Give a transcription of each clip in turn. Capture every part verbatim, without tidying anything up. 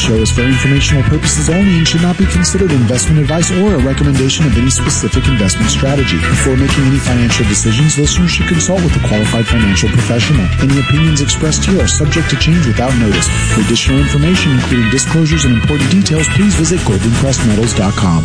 show is for informational purposes only and should not be considered investment advice or a recommendation of any specific investment strategy. Before making any financial decisions, listeners should consult with a qualified financial professional. Any opinions expressed here are subject to change without notice. For additional information, including disclosures and important details, please visit golden crest metals dot com.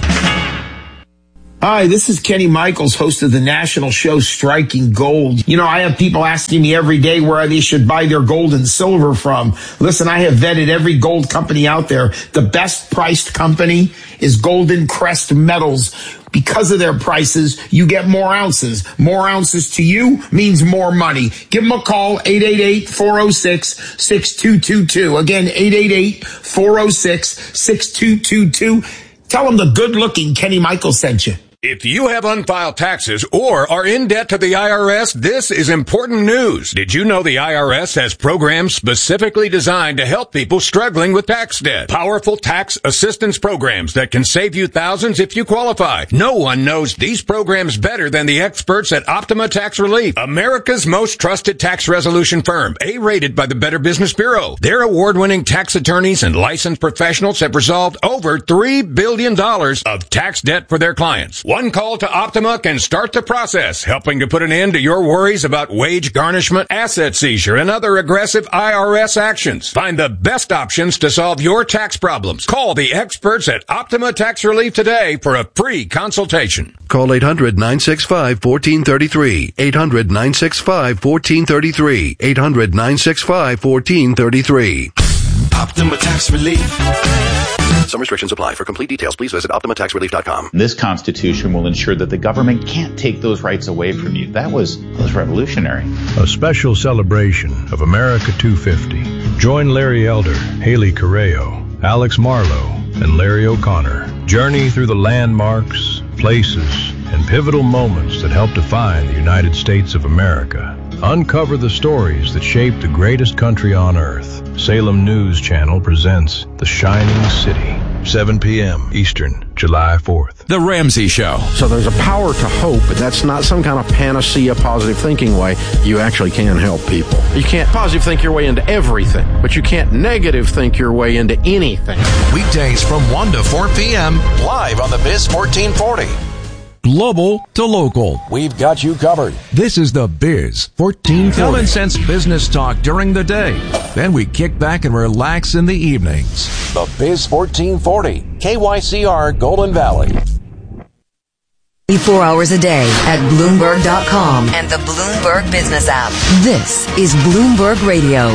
Hi, this is Kenny Michaels, host of the national show Striking Gold. You know, I have people asking me every day where they should buy their gold and silver from. Listen, I have vetted every gold company out there. The best priced company is Golden Crest Metals. Because of their prices, you get more ounces. More ounces to you means more money. Give them a call, eight eight eight, four oh six, six two two two. Again, eight eight eight, four oh six, six two two two. Tell them the good-looking Kenny Michaels sent you. If you have unfiled taxes or are in debt to the I R S, this is important news. Did you know the I R S has programs specifically designed to help people struggling with tax debt? Powerful tax assistance programs that can save you thousands if you qualify. No one knows these programs better than the experts at Optima Tax Relief, America's most trusted tax resolution firm, A-rated by the Better Business Bureau. Their award-winning tax attorneys and licensed professionals have resolved over three billion dollars of tax debt for their clients. One call to Optima can start the process, helping to put an end to your worries about wage garnishment, asset seizure, and other aggressive I R S actions. Find the best options to solve your tax problems. Call the experts at Optima Tax Relief today for a free consultation. Call eight hundred, nine six five, one four three three. eight hundred, nine six five, one four three three. eight hundred, nine six five, one four three three. Optima Tax Relief. Some restrictions apply. For complete details, please visit optima tax relief dot com. This Constitution will ensure that the government can't take those rights away from you. That was, that was revolutionary. A special celebration of America two fifty. Join Larry Elder, Haley Correo, Alex Marlowe, and Larry O'Connor. Journey through the landmarks, places, and pivotal moments that help define the United States of America. Uncover the stories that shaped the greatest country on earth. Salem News Channel presents The Shining City, seven p.m. Eastern, July fourth. The Ramsey Show. So there's a power to hope, but that's not some kind of panacea, positive thinking way. You actually can help people. You can't positive think your way into everything, but you can't negative think your way into anything. Weekdays from one to four p.m. live on the Biz fourteen forty. Global to local. We've got you covered. This is the Biz fourteen forty. Common sense business talk during the day. Then we kick back and relax in the evenings. The Biz fourteen forty. K Y C R Golden Valley. Four hours a day at Bloomberg dot com and the Bloomberg Business app. This is Bloomberg Radio.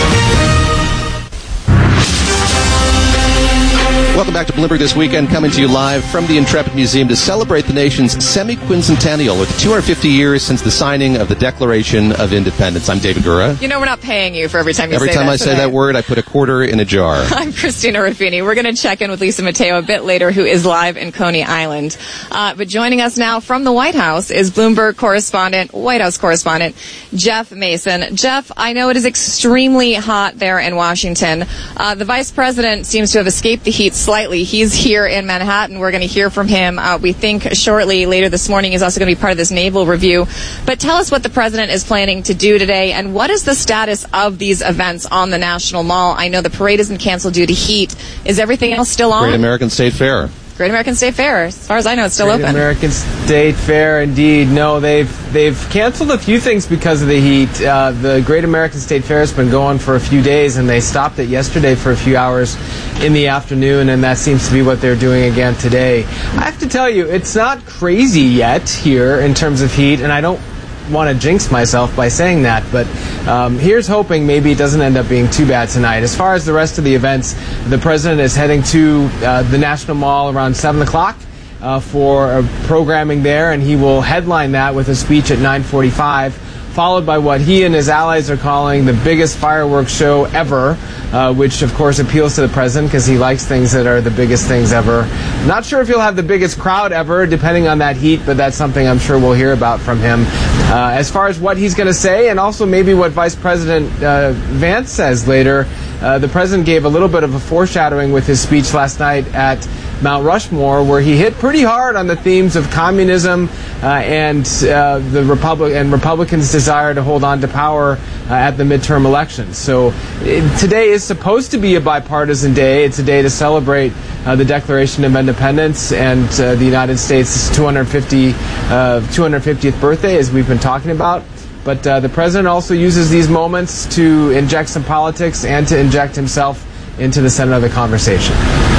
Welcome back to Bloomberg This Weekend, coming to you live from the Intrepid Museum to celebrate the nation's semi-quincentennial with two hundred fifty years since the signing of the Declaration of Independence. I'm David Gura. You know we're not paying you for every time you every say that Every time I today. say that word, I put a quarter in a jar. I'm Christina Ruffini. We're going to check in with Lisa Mateo a bit later, who is live in Coney Island. Uh, but joining us now from the White House is Bloomberg correspondent, White House correspondent, Jeff Mason. Jeff, I know it is extremely hot there in Washington. Uh, the vice president seems to have escaped the heat slightly. He's here in Manhattan. We're going to hear from him, uh, we think, shortly. Later this morning, he's also going to be part of this naval review. But tell us what the president is planning to do today, and what is the status of these events on the National Mall? I know the parade isn't canceled due to heat. Is everything else still on? Great American State Fair. Great American State Fair. As far as I know, it's still Great open. American State Fair, indeed. No, they've they've canceled a few things because of the heat. Uh, the Great American State Fair has been going for a few days, and they stopped it yesterday for a few hours in the afternoon, and that seems to be what they're doing again today. I have to tell you, it's not crazy yet here in terms of heat, and I don't want to jinx myself by saying that, but um, here's hoping maybe it doesn't end up being too bad tonight. As far as the rest of the events, the president is heading to uh, the National Mall around seven o'clock uh, for uh, programming there, and he will headline that with a speech at nine forty-five, followed by what he and his allies are calling the biggest fireworks show ever, uh, which of course appeals to the president because he likes things that are the biggest things ever. Not sure if he'll have the biggest crowd ever, depending on that heat, but that's something I'm sure we'll hear about from him. Uh, as far as what he's going to say, and also maybe what Vice President uh, Vance says later, uh, the president gave a little bit of a foreshadowing with his speech last night at Mount Rushmore, where he hit pretty hard on the themes of communism uh, and uh, the Republic and Republicans' desire to hold on to power uh, at the midterm elections. So it, today is supposed to be a bipartisan day. It's a day to celebrate uh, the Declaration of Independence and uh, the United States' two hundred fifty, uh, two hundred fiftieth birthday, as we've been talking about. But uh, the president also uses these moments to inject some politics and to inject himself into the center of the conversation.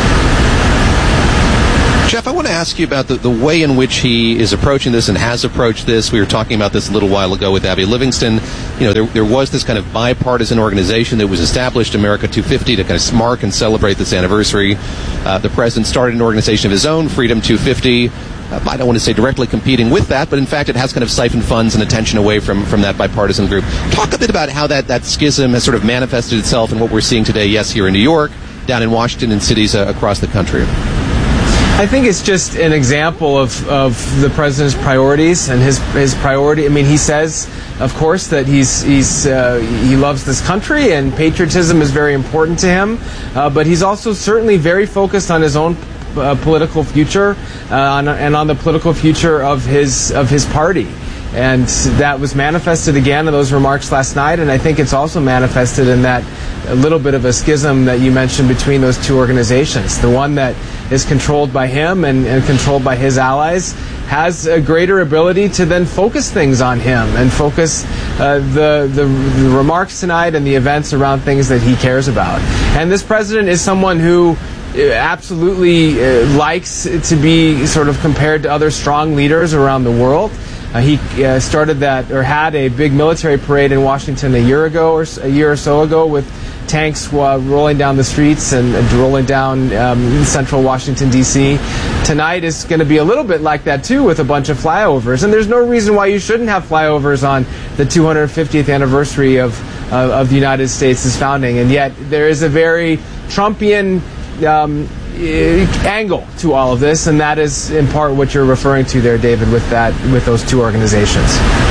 Jeff, I want to ask you about the, the way in which he is approaching this and has approached this. We were talking about this a little while ago with Abby Livingston. You know, there, there was this kind of bipartisan organization that was established, America two fifty, to kind of mark and celebrate this anniversary. Uh, the president started an organization of his own, Freedom two fifty. Uh, I don't want to say directly competing with that, but in fact it has kind of siphoned funds and attention away from, from that bipartisan group. Talk a bit about how that, that schism has sort of manifested itself in what we're seeing today, yes, here in New York, down in Washington, and cities uh, across the country. I think it's just an example of, of the president's priorities and his his priority. I mean, he says, of course, that he's he's uh, he loves this country and patriotism is very important to him, uh, but he's also certainly very focused on his own uh, political future uh, on, and on the political future of his of his party. And that was manifested again in those remarks last night, and I think it's also manifested in that a little bit of a schism that you mentioned between those two organizations. The one that is controlled by him and, and controlled by his allies has a greater ability to then focus things on him and focus uh, the, the the remarks tonight and the events around things that he cares about. And this president is someone who absolutely uh, likes to be sort of compared to other strong leaders around the world. Uh, he uh, started that, or had a big military parade in Washington a year ago, or a year or so ago, with tanks uh, rolling down the streets and, and rolling down um, central Washington, D C Tonight is going to be a little bit like that, too, with a bunch of flyovers. And there's no reason why you shouldn't have flyovers on the two hundred fiftieth anniversary of, uh, of the United States' founding. And yet there is a very Trumpian Um, angle to all of this, and that is in part what you're referring to there, David, with that with those two organizations.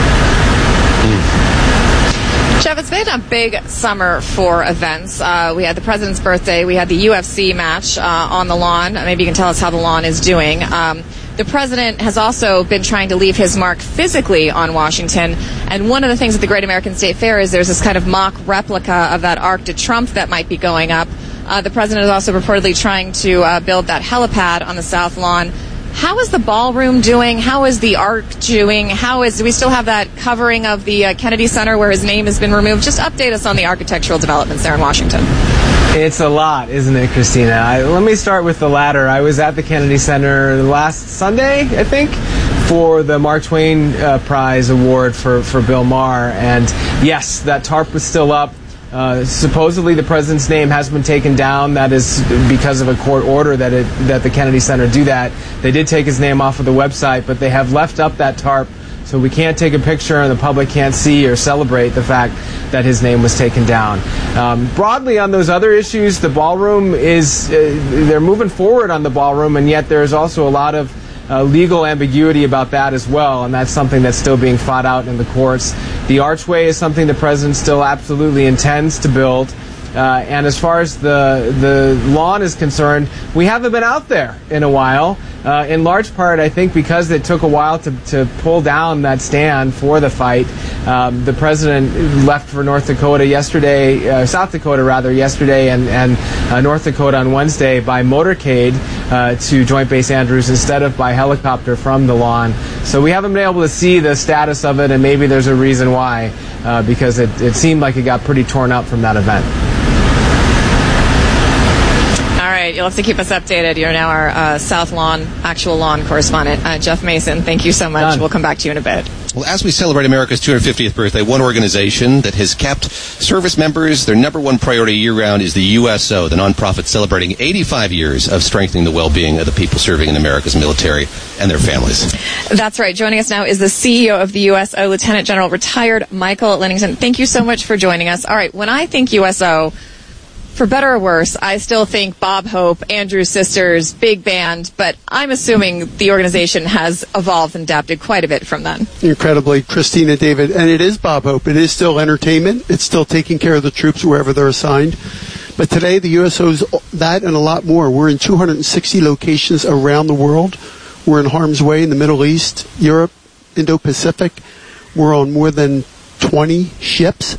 Jeff, it's been a big summer for events. Uh, we had the president's birthday. We had the U F C match uh, on the lawn. Maybe you can tell us how the lawn is doing. Um, the president has also been trying to leave his mark physically on Washington. And one of the things at the Great American State Fair is there's this kind of mock replica of that Arc de Triomphe that might be going up. Uh, the president is also reportedly trying to uh, build that helipad on the South Lawn. How is the ballroom doing? How is the Arc doing? How is, do we still have that covering of the uh, Kennedy Center where his name has been removed? Just update us on the architectural developments there in Washington. It's a lot, isn't it, Christina? I, let me start with the latter. I was at the Kennedy Center last Sunday, I think, for the Mark Twain uh, Prize Award for, for Bill Maher. And yes, that tarp was still up. Uh, supposedly the president's name has been taken down. That is because of a court order that it, that the Kennedy Center do that. They did take his name off of the website, but they have left up that tarp so we can't take a picture and the public can't see or celebrate the fact that his name was taken down. Um, broadly on those other issues, the ballroom is, uh, they're moving forward on the ballroom, and yet there is also a lot of Uh, legal ambiguity about that as well, and that's something that's still being fought out in the courts. The archway is something the president still absolutely intends to build, uh, and as far as the the lawn is concerned, we haven't been out there in a while, uh, in large part, I think, because it took a while to, to pull down that stand for the fight. Um, the president left for North Dakota yesterday, uh, South Dakota rather, yesterday, and, and uh, North Dakota on Wednesday by motorcade uh, to Joint Base Andrews instead of by helicopter from the lawn. So we haven't been able to see the status of it, and maybe there's a reason why, uh, because it, it seemed like it got pretty torn up from that event. All right, you'll have to keep us updated. You're now our uh, South Lawn, actual lawn correspondent. Uh, Jeff Mason, thank you so much. Done. We'll come back to you in a bit. Well, as we celebrate America's two hundred fiftieth birthday, one organization that has kept service members, their number one priority year-round is the U S O, the nonprofit celebrating eighty-five years of strengthening the well-being of the people serving in America's military and their families. That's right. Joining us now is the C E O of the U S O, Lieutenant General retired Michael Lennington. Thank you so much for joining us. All right, when I think U S O, for better or worse, I still think Bob Hope, Andrews Sisters, big band, but I'm assuming the organization has evolved and adapted quite a bit from then. Incredibly, Christina, David, and it is Bob Hope. It is still entertainment. It's still taking care of the troops wherever they're assigned. But today, the U S O's that and a lot more. We're in two hundred sixty locations around the world. We're in harm's way in the Middle East, Europe, Indo-Pacific. We're on more than twenty ships.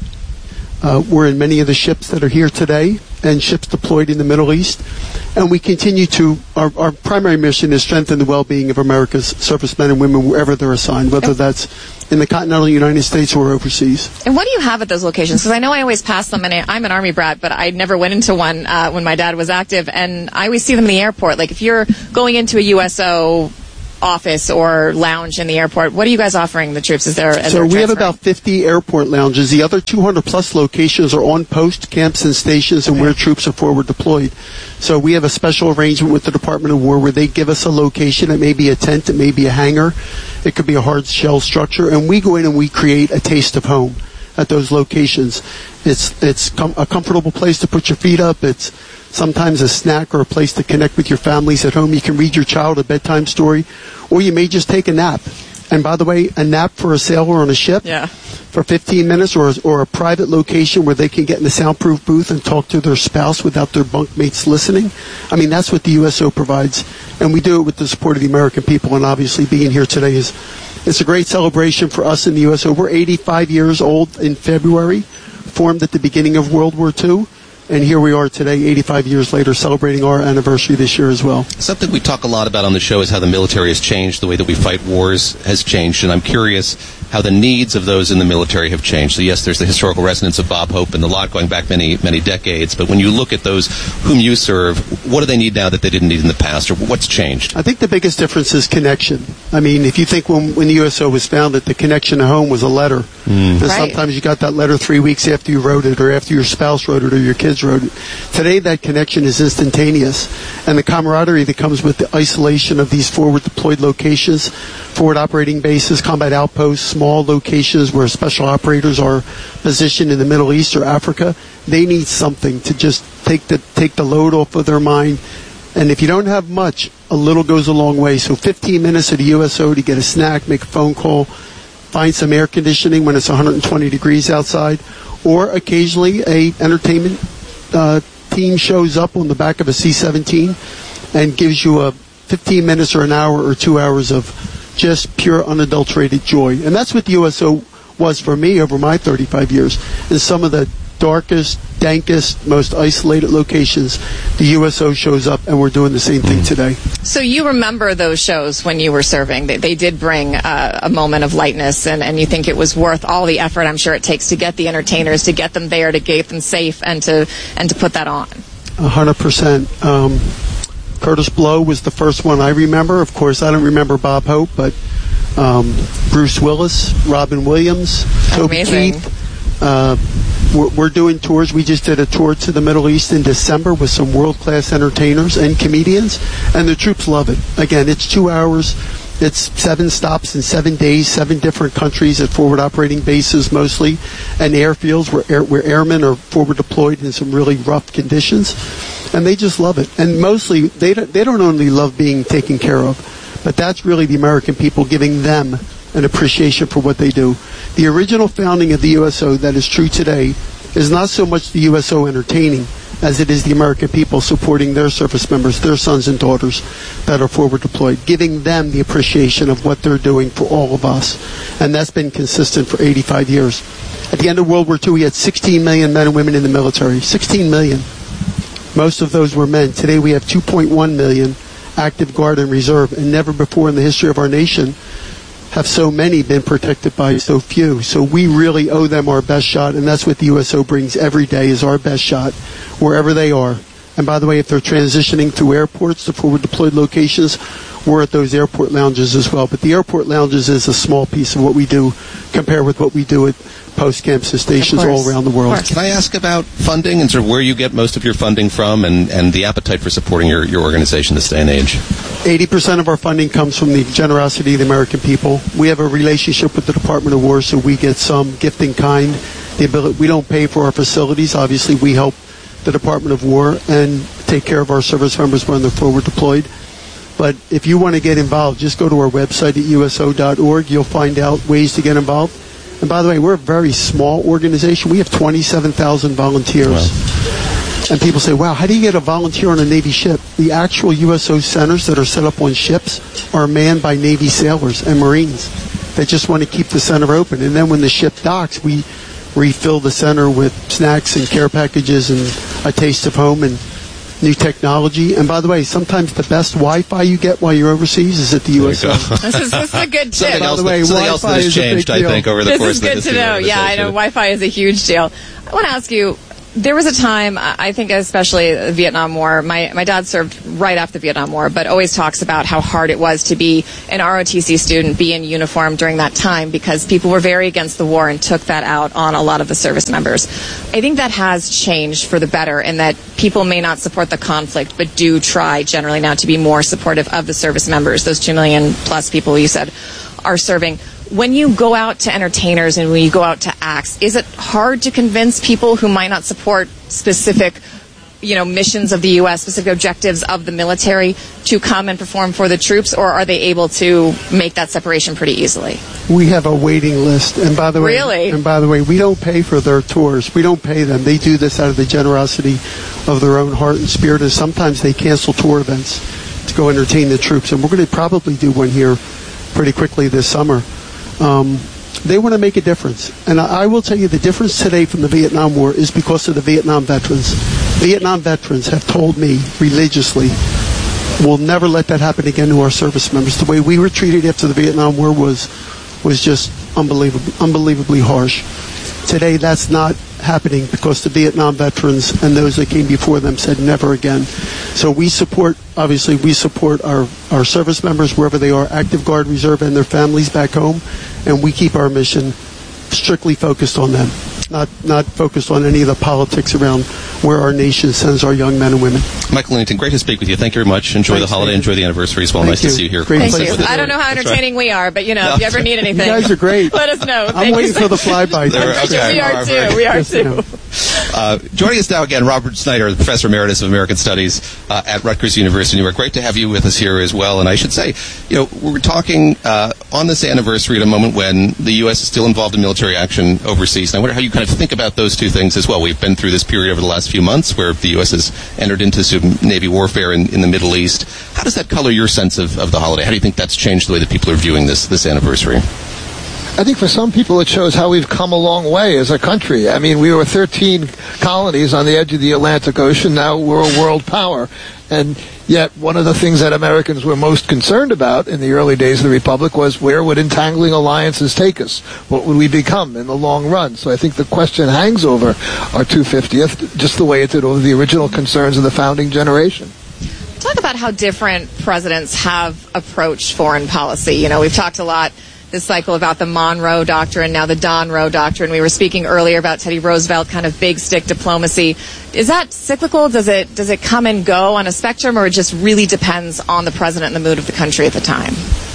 Uh, we're in many of the ships that are here today and ships deployed in the Middle East. And we continue to, our, our primary mission is strengthen the well-being of America's servicemen and women wherever they're assigned, whether that's in the continental United States or overseas. And what do you have at those locations? Because I know I always pass them, and I, I'm an Army brat, but I never went into one uh, when my dad was active, and I always see them in the airport. Like, if you're going into a U S O office or lounge in the airport, what are you guys offering the troops? Is there as so we have about fifty airport lounges. The other two hundred plus locations are on post camps and stations and where troops are forward deployed. So we have a special arrangement with the Department of War where they give us a location. It may be a tent, it may be a hangar, it could be a hard shell structure, and we go in and we create a taste of home at those locations. It's it's com- a comfortable place to put your feet up. It's sometimes a snack or a place to connect with your families at home. You can read your child a bedtime story, or you may just take a nap. And by the way, a nap for a sailor on a ship yeah. for fifteen minutes, or, or a private location where they can get in the soundproof booth and talk to their spouse without their bunkmates listening. I mean, that's what the U S O provides. And we do it with the support of the American people. And obviously being here today is it's a great celebration for us in the U S O. We're eighty-five years old in February, formed at the beginning of World War Two. And here we are today, eighty-five years later, celebrating our anniversary this year as well. Something we talk a lot about on the show is how the military has changed, the way that we fight wars has changed, and I'm curious how the needs of those in the military have changed. So yes, there's the historical resonance of Bob Hope and the lot going back many, many decades, but when you look at those whom you serve, what do they need now that they didn't need in the past, or what's changed? I think the biggest difference is connection. I mean, if you think when, when the U S O was founded, the connection to home was a letter. Mm. And right. Sometimes you got that letter three weeks after you wrote it, or after your spouse wrote it, or your kids wrote it. Today, that connection is instantaneous, and the camaraderie that comes with the isolation of these forward deployed locations, forward operating bases, combat outposts, small locations where special operators are positioned in the Middle East or Africa, they need something to just take the take the load off of their mind. And if you don't have much, a little goes a long way. So fifteen minutes at the U S O to get a snack, make a phone call, find some air conditioning when it's one hundred twenty degrees outside, or occasionally a entertainment uh, team shows up on the back of a C seventeen and gives you a fifteen minutes or an hour or two hours of just pure unadulterated joy. And that's what the U S O was for me over my thirty-five years. In some of the darkest, dankest, most isolated locations, the U S O shows up, and we're doing the same thing today. So you remember those shows when you were serving. They, they did bring uh, a moment of lightness, and, and you think it was worth all the effort I'm sure it takes to get the entertainers, to get them there, to get them safe, and to and to put that on. A hundred percent. Um, Curtis Blow was the first one I remember. Of course, I don't remember Bob Hope, but um, Bruce Willis, Robin Williams, Toby Amazing. Keith. Uh, we're, we're doing tours. We just did a tour to the Middle East in December with some world-class entertainers and comedians, and the troops love it. Again, it's two hours. It's seven stops in seven days, seven different countries at forward operating bases mostly, and airfields where, air, where airmen are forward deployed in some really rough conditions. And they just love it. And mostly, they don't, they don't only love being taken care of, but that's really the American people giving them an appreciation for what they do. The original founding of the U S O that is true today is not so much the U S O entertaining as it is the American people supporting their service members, their sons and daughters that are forward deployed, giving them the appreciation of what they're doing for all of us. And that's been consistent for eighty-five years. At the end of World War Two, we had sixteen million men and women in the military. sixteen million. Most of those were men. Today we have two point one million active guard and reserve, and never before in the history of our nation have so many been protected by so few. So we really owe them our best shot, and that's what the U S O brings every day, is our best shot, wherever they are. And by the way, if they're transitioning through airports to forward deployed locations, we're at those airport lounges as well. But the airport lounges is a small piece of what we do compared with what we do at post camps and stations all around the world. Can I ask about funding and sort of where you get most of your funding from, and, and the appetite for supporting your, your organization this day and age? eighty percent of our funding comes from the generosity of the American people. We have a relationship with the Department of War, so we get some gift in kind. The ability, we don't pay for our facilities. Obviously, we help the Department of War and take care of our service members when they're forward deployed. But if you want to get involved, just go to our website at U S O dot org. You'll find out ways to get involved. And by the way, we're a very small organization. We have twenty-seven thousand volunteers. Wow. And people say, wow, how do you get a volunteer on a Navy ship? The actual U S O centers that are set up on ships are manned by Navy sailors and Marines. They just want to keep the center open. And then when the ship docks, we refill the center with snacks and care packages and a taste of home and new technology. And by the way, sometimes the best Wi-Fi you get while you're overseas is at the U S O. This is, this is a good tip. Something, else, by the way, something else that has changed, I think, over the this course of the This is good to know. Yeah, I know Wi-Fi is a huge deal. I want to ask you, there was a time, I think especially the Vietnam War, my, my dad served right after the Vietnam War, but always talks about how hard it was to be an R O T C student, be in uniform during that time, because people were very against the war and took that out on a lot of the service members. I think that has changed for the better in that people may not support the conflict, but do try generally now to be more supportive of the service members, those two million plus people you said are serving. When you go out to entertainers and when you go out to acts, is it hard to convince people who might not support specific, you know, missions of the U S, specific objectives of the military to come and perform for the troops, or are they able to make that separation pretty easily? We have a waiting list, and by the way, really? and by the way, we don't pay for their tours. We don't pay them. They do this out of the generosity of their own heart and spirit, and sometimes they cancel tour events to go entertain the troops. And we're going to probably do one here pretty quickly this summer. Um, they want to make a difference. And I, I will tell you the difference today from the Vietnam War is because of the Vietnam veterans. Vietnam veterans have told me religiously, we'll never let that happen again to our service members. The way we were treated after the Vietnam War was was just unbelievable, unbelievably harsh. Today that's not happening because the Vietnam veterans and those that came before them said never again. So we support, obviously, we support our, our service members wherever they are, active guard, reserve, and their families back home, and we keep our mission strictly focused on them, not not focused on any of the politics around where our nation sends our young men and women. Michael Lennington, great to speak with you. Thank you very much. Enjoy Thanks, the holiday. David. Enjoy the anniversary as well. Thank nice you. to see you here. Great Thank you. I don't know how entertaining we are, but, you know, if you ever need anything. You guys are great. Let us know. I'm Thank waiting you for the flyby. Okay. We are too. We are too. Uh, joining us now again, Robert Snyder, the Professor Emeritus of American Studies uh, at Rutgers University, New York. Great to have you with us here as well. And I should say, you know, we're talking uh, on this anniversary at a moment when the U S is still involved in military action overseas. And I wonder how you kind of think about those two things as well. We've been through this period over the last few months where the U S has entered into some Navy warfare in, in the Middle East. How does that color your sense of, of the holiday? How do you think that's changed the way that people are viewing this this anniversary? I think for some people it shows how we've come a long way as a country. I mean, we were thirteen colonies on the edge of the Atlantic Ocean. Now we're a world power. And yet one of the things that Americans were most concerned about in the early days of the Republic was where would entangling alliances take us? What would we become in the long run? So I think the question hangs over our two hundred fiftieth, just the way it did over the original concerns of the founding generation. Talk about how different presidents have approached foreign policy. You know, we've talked a lot this cycle about the Monroe Doctrine, now the Don Roe Doctrine. We were speaking earlier about Teddy Roosevelt, kind of big stick diplomacy. Is that cyclical? Does it does it come and go on a spectrum, or it just really depends on the president and the mood of the country at the time?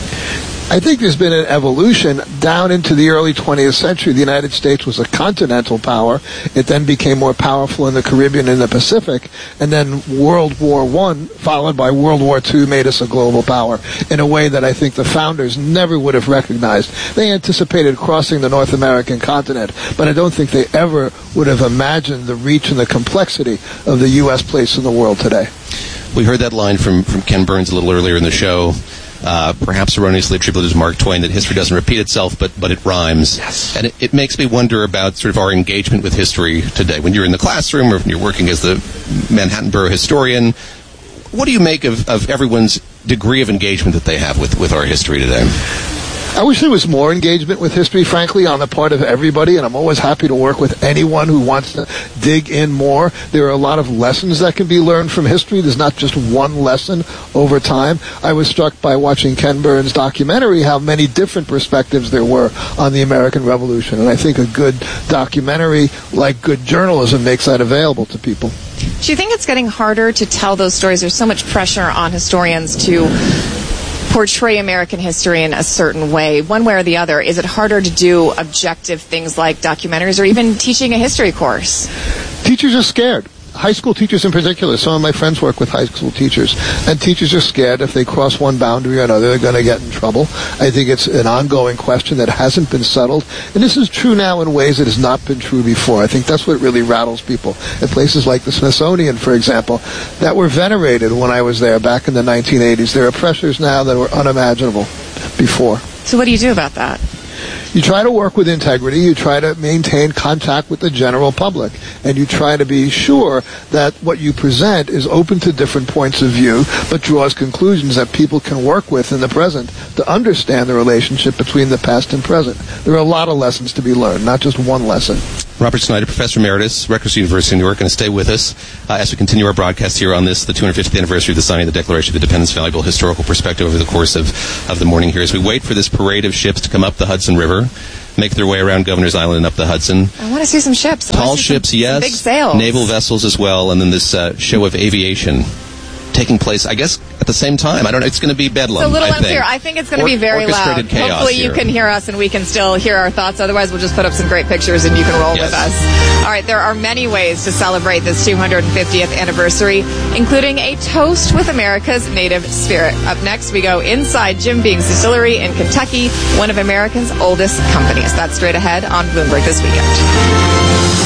I think there's been an evolution down into the early twentieth century. The United States was a continental power. It then became more powerful in the Caribbean and the Pacific. And then World War One, followed by World War Two, made us a global power in a way that I think the founders never would have recognized. They anticipated crossing the North American continent, but I don't think they ever would have imagined the reach and the complexity of the U S place in the world today. We heard that line from, from Ken Burns a little earlier in the show. Uh, perhaps erroneously attributed to Mark Twain, that history doesn't repeat itself, but but it rhymes. Yes. And it, it makes me wonder about sort of our engagement with history today. When you're in the classroom or when you're working as the Manhattan Borough historian, what do you make of, of everyone's degree of engagement that they have with, with our history today? I wish there was more engagement with history, frankly, on the part of everybody, and I'm always happy to work with anyone who wants to dig in more. There are a lot of lessons that can be learned from history. There's not just one lesson over time. I was struck by watching Ken Burns' documentary how many different perspectives there were on the American Revolution, and I think a good documentary, like good journalism, makes that available to people. Do you think it's getting harder to tell those stories? There's so much pressure on historians to portray American history in a certain way, one way or the other. Is it harder to do objective things like documentaries or even teaching a history course? Teachers are scared. high school teachers in particular, some of my friends work with high school teachers, and teachers are scared if they cross one boundary or another, they're going to get in trouble. I think it's an ongoing question that hasn't been settled, and this is true now in ways that has not been true before. I think that's what really rattles people. At places like the Smithsonian, for example, that were venerated when I was there back in the nineteen eighties, there are pressures now that were unimaginable before. So what do you do about that? You try to work with integrity, you try to maintain contact with the general public, and you try to be sure that what you present is open to different points of view, but draws conclusions that people can work with in the present to understand the relationship between the past and present. There are a lot of lessons to be learned, not just one lesson. Robert Snyder, Professor Emeritus, Rutgers University of New York, going to stay with us uh, as we continue our broadcast here on this, the two hundred fiftieth anniversary of the signing of the Declaration of Independence, valuable historical perspective over the course of, of the morning here as we wait for this parade of ships to come up the Hudson River, make their way around Governor's Island and up the Hudson. I want to see some ships. Tall ships, some, yes. Some big sails. Naval vessels as well, and then this uh, show of aviation taking place, I guess, at the same time. I don't know. It's going to be bedlam, It's a little I unclear. think. I think it's going to Or- be very orchestrated loud. chaos Hopefully you here. can hear us and we can still hear our thoughts. Otherwise, we'll just put up some great pictures and you can roll Yes. with us. All right, there are many ways to celebrate this two hundred fiftieth anniversary, including a toast with America's native spirit. Up next, we go inside Jim Beam's Distillery in Kentucky, one of America's oldest companies. That's straight ahead on Bloomberg This Weekend.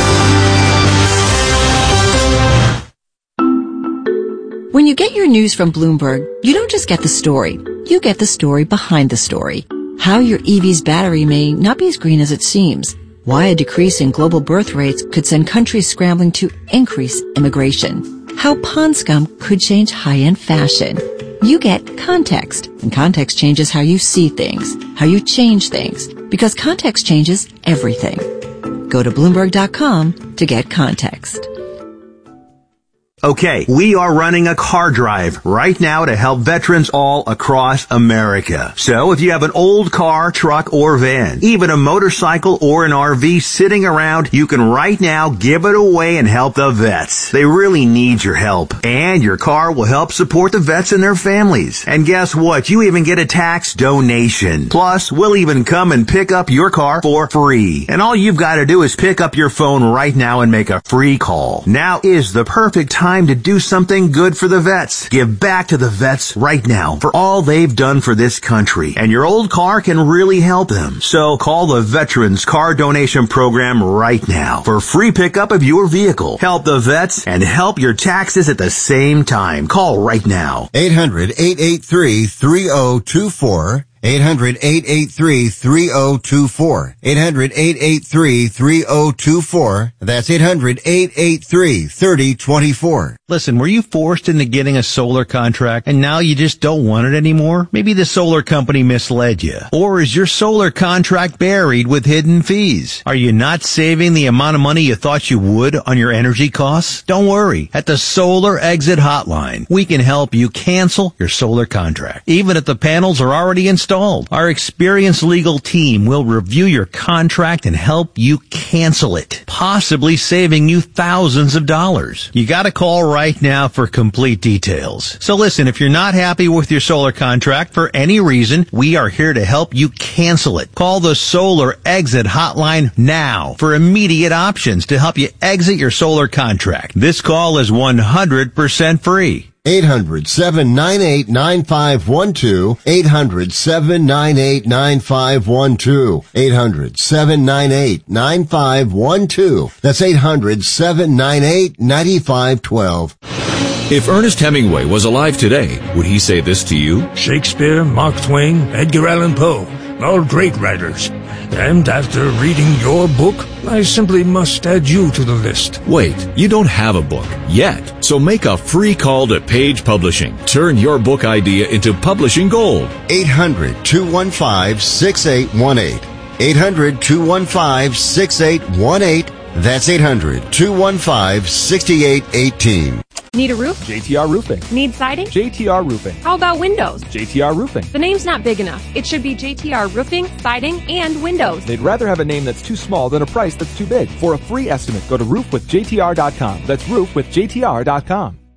When you get your news from Bloomberg, you don't just get the story. You get the story behind the story. How your E V's battery may not be as green as it seems. Why a decrease in global birth rates could send countries scrambling to increase immigration. How pond scum could change high-end fashion. You get context, and context changes how you see things, how you change things, because context changes everything. Go to Bloomberg dot com to get context. Okay, we are running a car drive right now to help veterans all across America. So if you have an old car, truck, or van, even a motorcycle or an R V sitting around, you can right now give it away and help the vets. They really need your help. And your car will help support the vets and their families. And guess what? You even get a tax donation. Plus, we'll even come and pick up your car for free. And all you've got to do is pick up your phone right now and make a free call. Now is the perfect time to do something good for the vets. Give back to the vets right now for all they've done for this country. And your old car can really help them. So call the Veterans Car Donation Program right now for free pickup of your vehicle. Help the vets and help your taxes at the same time. Call right now. eight hundred, eight eight three, three oh two four. eight hundred, eight eight three, three oh two four. eight hundred, eight eight three, three oh two four. That's eight hundred, eight eight three, three oh two four. Listen, were you forced into getting a solar contract and now you just don't want it anymore? Maybe the solar company misled you. Or is your solar contract buried with hidden fees? Are you not saving the amount of money you thought you would on your energy costs? Don't worry. At the Solar Exit Hotline, we can help you cancel your solar contract, even if the panels are already installed. Our experienced legal team will review your contract and help you cancel it, possibly saving you thousands of dollars. You gotta call right now for complete details. So listen, if you're not happy with your solar contract for any reason, we are here to help you cancel it. Call the Solar Exit Hotline now for immediate options to help you exit your solar contract. This call is one hundred percent free. eight hundred, seven nine eight, nine five one two. eight hundred, seven nine eight, nine five one two. eight hundred, seven nine eight, nine five one two. That's eight hundred, seven nine eight, nine five one two. If Ernest Hemingway was alive today, would he say this to you? Shakespeare, Mark Twain, Edgar Allan Poe, all great writers. And after reading your book, I simply must add you to the list. Wait, you don't have a book yet. So make a free call to Page Publishing. Turn your book idea into publishing gold. eight hundred, two one five, six eight one eight. eight hundred, two one five, six eight one eight. That's eight hundred, two one five, six eight one eight. Need a roof? J T R Roofing. Need siding? J T R Roofing. How about windows? J T R Roofing. The name's not big enough. It should be J T R Roofing, Siding, and Windows. They'd rather have a name that's too small than a price that's too big. For a free estimate, go to roof with J T R dot com. That's roof with J T R dot com.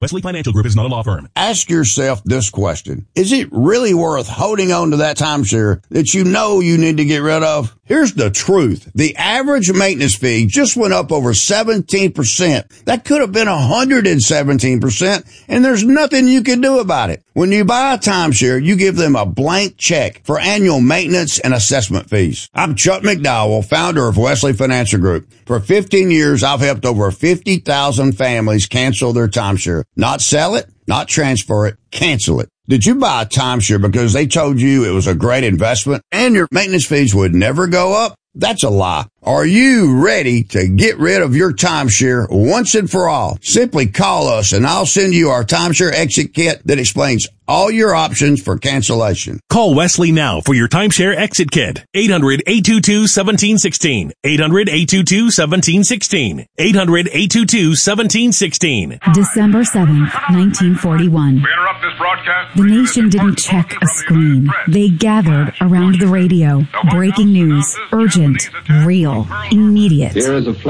Wesley Financial Group is not a law firm. Ask yourself this question. Is it really worth holding on to that timeshare that you know you need to get rid of? Here's the truth. The average maintenance fee just went up over seventeen percent. That could have been one hundred seventeen percent, and there's nothing you can do about it. When you buy a timeshare, you give them a blank check for annual maintenance and assessment fees. I'm Chuck McDowell, founder of Wesley Financial Group. For fifteen years, I've helped over fifty thousand families cancel their timeshare. Not sell it, not transfer it, cancel it. Did you buy a timeshare because they told you it was a great investment and your maintenance fees would never go up? That's a lie. Are you ready to get rid of your timeshare once and for all? Simply call us and I'll send you our timeshare exit kit that explains all your options for cancellation. Call Wesley now for your timeshare exit kit. eight hundred, eight two two, one seven one six. eight hundred, eight two two, one seven one six. eight hundred, eight two two, one seven one six. December seventh, nineteen forty-one. We interrupt this broadcast. The nation didn't check a screen. They gathered around the radio. Breaking news. Urgent. Real. Immediate.